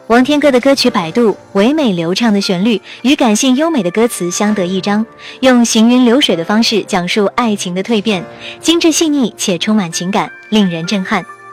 王天歌的歌曲《摆渡》，唯美流畅的旋律与感性优美的歌词相得益彰，用行云流水的方式讲述爱情的蜕变，精致细腻且充满情感，令人震撼。